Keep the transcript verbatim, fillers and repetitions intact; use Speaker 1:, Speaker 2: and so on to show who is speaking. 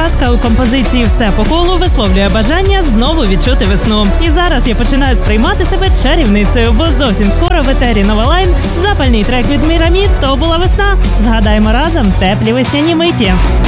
Speaker 1: Праска у композиції «Все по колу» висловлює бажання знову відчути весну. І зараз я починаю сприймати себе чарівницею, бо зовсім скоро в етері Nova Line запальний трек від Мірамід «То була весна». Згадаємо разом теплі весняні миті.